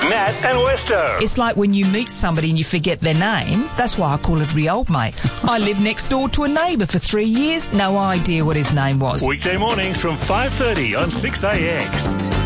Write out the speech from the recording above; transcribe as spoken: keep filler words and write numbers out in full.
Matt and Westo. It's like when you meet somebody and you forget their name. That's why I call it re-old mate. I lived next door to a neighbour for three years. No idea what his name was. Weekday mornings from five thirty on six A X.